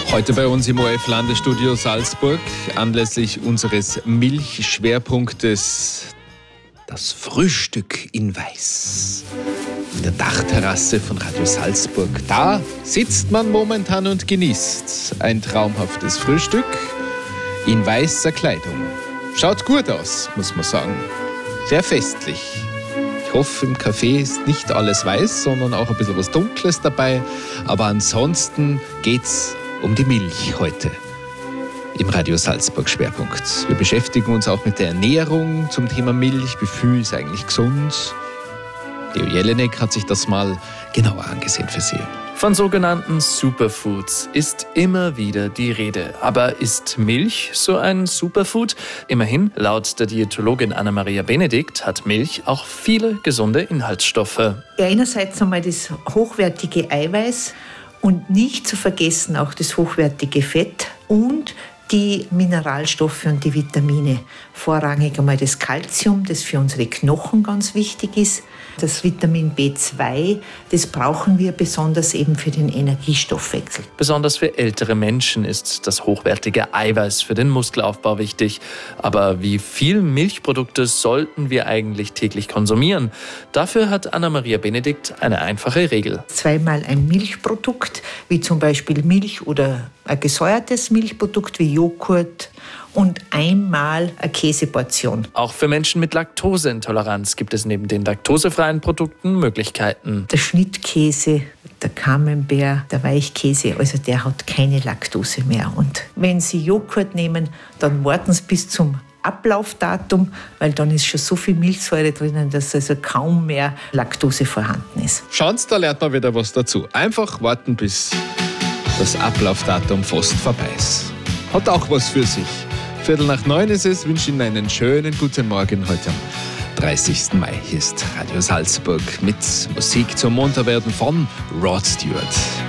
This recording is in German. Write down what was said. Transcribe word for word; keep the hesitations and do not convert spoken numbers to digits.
Heute bei uns im O R F-Landesstudio Salzburg anlässlich unseres Milchschwerpunktes das Frühstück in Weiß. In der Dachterrasse von Radio Salzburg. Da sitzt man momentan und genießt ein traumhaftes Frühstück in weißer Kleidung. Schaut gut aus, muss man sagen. Sehr festlich. Ich hoffe, im Café ist nicht alles weiß, sondern auch ein bisschen was Dunkles dabei. Aber ansonsten geht's um die Milch heute im Radio Salzburg Schwerpunkt. Wir beschäftigen uns auch mit der Ernährung zum Thema Milch. Wie viel ist eigentlich gesund? Leo Jelinek hat sich das mal genauer angesehen für Sie. Von sogenannten Superfoods ist immer wieder die Rede. Aber ist Milch so ein Superfood? Immerhin, laut der Diätologin Anna-Maria Benedikt hat Milch auch viele gesunde Inhaltsstoffe. Einerseits einmal das hochwertige Eiweiß und nicht zu vergessen auch das hochwertige Fett und die Mineralstoffe und die Vitamine. Vorrangig einmal das Kalzium, das für unsere Knochen ganz wichtig ist. Das Vitamin B zwei, das brauchen wir besonders eben für den Energiestoffwechsel. Besonders für ältere Menschen ist das hochwertige Eiweiß für den Muskelaufbau wichtig. Aber wie viel Milchprodukte sollten wir eigentlich täglich konsumieren? Dafür hat Anna-Maria Benedikt eine einfache Regel. Zweimal ein Milchprodukt, wie zum Beispiel Milch oder ein gesäuertes Milchprodukt wie Joghurt, und einmal eine Käseportion. Auch für Menschen mit Laktoseintoleranz gibt es neben den laktosefreien Produkten Möglichkeiten. Der Schnittkäse, der Camembert, der Weichkäse, also der hat keine Laktose mehr. Und wenn Sie Joghurt nehmen, dann warten Sie bis zum Ablaufdatum, weil dann ist schon so viel Milchsäure drinnen, dass also kaum mehr Laktose vorhanden ist. Schauen Sie, da lernt man wieder was dazu. Einfach warten, bis das Ablaufdatum fast vorbei ist. Hat auch was für sich. Viertel nach neun ist es. Ich wünsche Ihnen einen schönen guten Morgen heute am dreißigsten Mai. Hier ist Radio Salzburg mit Musik zum Munterwerden von Rod Stewart.